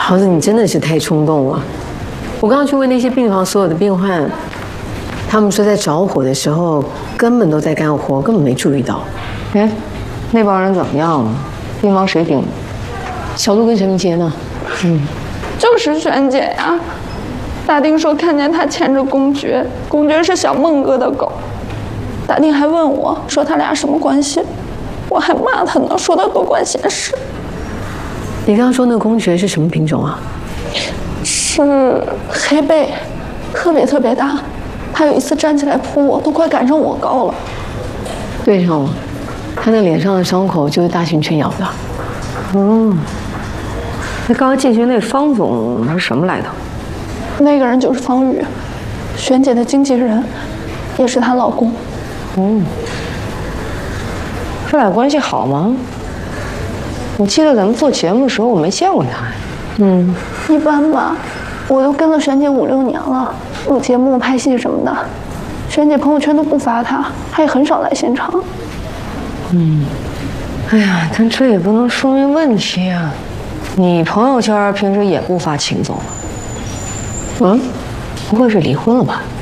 桃子，你真的是太冲动了。我刚刚去问那些病房所有的病患，他们说在着火的时候根本都在干活，根本没注意到。 哎，那帮人怎么样了？病房谁盯的？ 小杜跟陈明杰呢？ 就是璇姐呀。大丁说看见他牵着公爵，公爵是小孟哥的狗。大丁还问我说他俩什么关系，我还骂他呢，说他多管闲事。 你刚刚说那个公爵是什么品种啊？ 是黑背，特别大。他有一次站起来扑我，都快赶上我高了。 对上了，他那脸上的伤口就是大型犬咬的。 那刚刚进去那方总他是什么来头？ 那个人就是方宇，璇姐的经纪人，也是她老公。 这俩关系好吗？我记得咱们做节目的时候我没见过他呀。 一般吧，我都跟了璇姐5、6年了，录节目、拍戏什么的，璇姐朋友圈都不发他，她也很少来现场。 哎呀，但这也不能说明问题啊。你朋友圈平时也不发秦总吗？不会是离婚了吧？